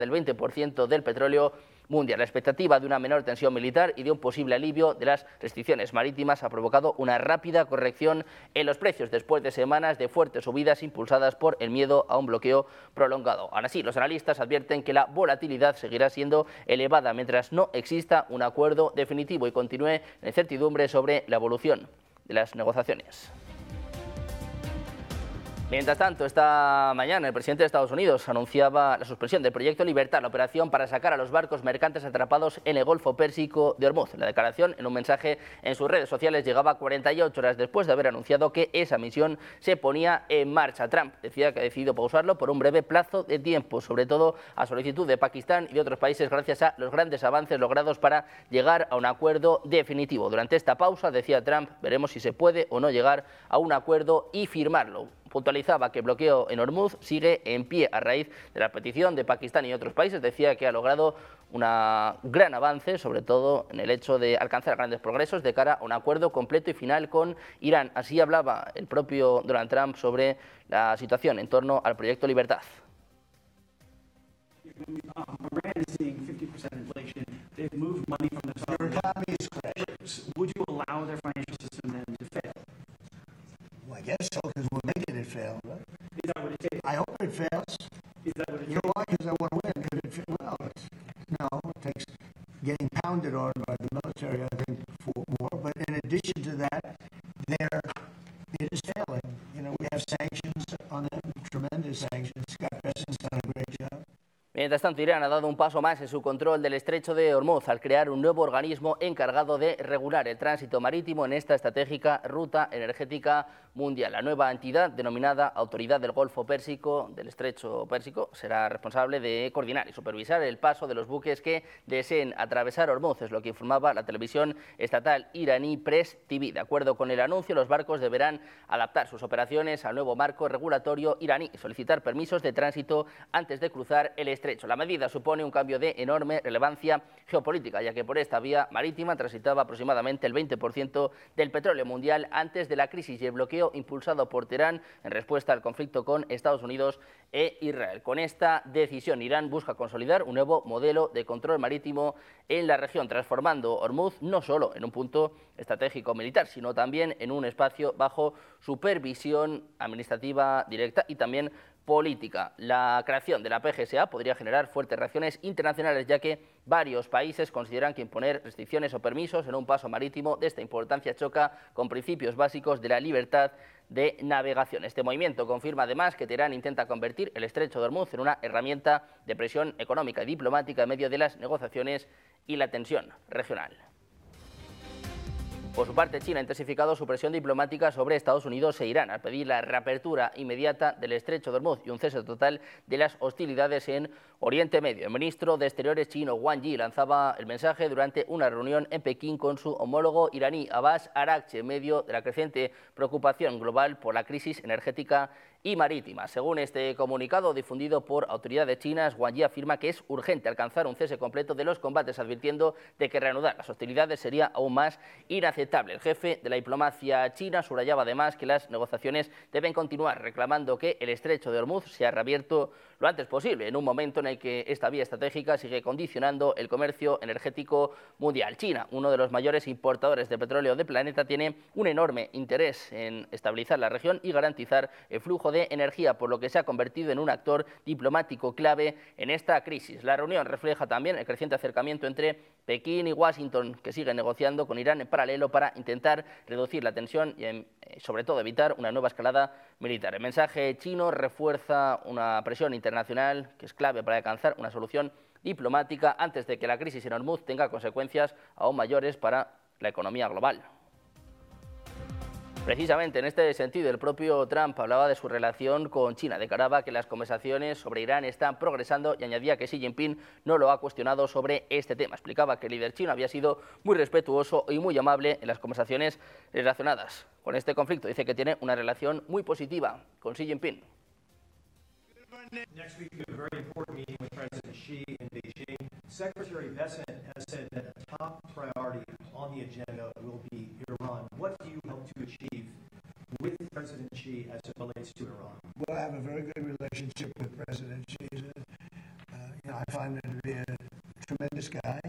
del 20% del petróleo mundial. La expectativa de una menor tensión militar y de un posible alivio de las restricciones marítimas ha provocado una rápida corrección en los precios después de semanas de fuertes subidas impulsadas por el miedo a un bloqueo prolongado. Aún así, los analistas advierten que la volatilidad seguirá siendo elevada mientras no exista un acuerdo definitivo y continúe la incertidumbre sobre la evolución de las negociaciones. Mientras tanto, esta mañana el presidente de Estados Unidos anunciaba la suspensión del proyecto Libertad, la operación para sacar a los barcos mercantes atrapados en el Golfo Pérsico de Ormuz. La declaración, en un mensaje en sus redes sociales, llegaba 48 horas después de haber anunciado que esa misión se ponía en marcha. Trump decía que ha decidido pausarlo por un breve plazo de tiempo, sobre todo a solicitud de Pakistán y de otros países, gracias a los grandes avances logrados para llegar a un acuerdo definitivo. Durante esta pausa, decía Trump, veremos si se puede o no llegar a un acuerdo y firmarlo. Puntualizaba que el bloqueo en Ormuz sigue en pie a raíz de la petición de Pakistán y otros países. Decía que ha logrado un gran avance, sobre todo en el hecho de alcanzar grandes progresos de cara a un acuerdo completo y final con Irán. Así hablaba el propio Donald Trump sobre la situación en torno al proyecto Libertad. I guess so, because we're making it fail, right? Is that what it takes? I hope it fails. Is that what it takes? You know why? Because I want to win. No, it takes getting pounded on by the military, I think, for more. But in addition to that, it is failing. You know, we have sanctions on them, tremendous sanctions. Scott Bessent's done a great job. Mientras tanto, Irán ha dado un paso más en su control del estrecho de Ormuz al crear un nuevo organismo encargado de regular el tránsito marítimo en esta estratégica ruta energética mundial. La nueva entidad, denominada Autoridad del Golfo Pérsico, del Estrecho Pérsico, será responsable de coordinar y supervisar el paso de los buques que deseen atravesar Ormuz, es lo que informaba la televisión estatal iraní Press TV. De acuerdo con el anuncio, los barcos deberán adaptar sus operaciones al nuevo marco regulatorio iraní y solicitar permisos de tránsito antes de cruzar el estrecho. La medida supone un cambio de enorme relevancia geopolítica, ya que por esta vía marítima transitaba aproximadamente el 20% del petróleo mundial antes de la crisis y el bloqueo impulsado por Teherán en respuesta al conflicto con Estados Unidos e Israel. Con esta decisión, Irán busca consolidar un nuevo modelo de control marítimo en la región, transformando Ormuz no solo en un punto estratégico militar, sino también en un espacio bajo supervisión administrativa directa y también política. La creación de la PGSA podría generar fuertes reacciones internacionales, ya que varios países consideran que imponer restricciones o permisos en un paso marítimo de esta importancia choca con principios básicos de la libertad de navegación. Este movimiento confirma además que Teherán intenta convertir el estrecho de Ormuz en una herramienta de presión económica y diplomática en medio de las negociaciones y la tensión regional. Por su parte, China ha intensificado su presión diplomática sobre Estados Unidos e Irán al pedir la reapertura inmediata del estrecho de Ormuz y un cese total de las hostilidades en Oriente Medio. El ministro de Exteriores chino, Wang Yi, lanzaba el mensaje durante una reunión en Pekín con su homólogo iraní, Abbas Araghchi, en medio de la creciente preocupación global por la crisis energética y marítima. Según este comunicado difundido por autoridades chinas, Wang Yi afirma que es urgente alcanzar un cese completo de los combates, advirtiendo de que reanudar las hostilidades sería aún más inaceptable. El jefe de la diplomacia china subrayaba además que las negociaciones deben continuar, reclamando que el estrecho de Ormuz sea reabierto lo antes posible, en un momento en el que esta vía estratégica sigue condicionando el comercio energético mundial. China, uno de los mayores importadores de petróleo del planeta, tiene un enorme interés en estabilizar la región y garantizar el flujo de energía, por lo que se ha convertido en un actor diplomático clave en esta crisis. La reunión refleja también el creciente acercamiento entre Pekín y Washington, que sigue negociando con Irán en paralelo para intentar reducir la tensión y, sobre todo, evitar una nueva escalada militar. El mensaje chino refuerza una presión internacional que es clave para alcanzar una solución diplomática antes de que la crisis en Ormuz tenga consecuencias aún mayores para la economía global. Precisamente en este sentido, el propio Trump hablaba de su relación con China, declaraba que las conversaciones sobre Irán están progresando y añadía que Xi Jinping no lo ha cuestionado sobre este tema. Explicaba que el líder chino había sido muy respetuoso y muy amable en las conversaciones relacionadas con este conflicto. Dice que tiene una relación muy positiva con Xi Jinping. Next week, we have a very important meeting with President Xi in Beijing. Secretary Bessent has said that a top priority on the agenda will be Iran. What do you hope to achieve with President Xi as it relates to Iran? Well, I have a very good relationship with President Xi. I find him to be a tremendous guy.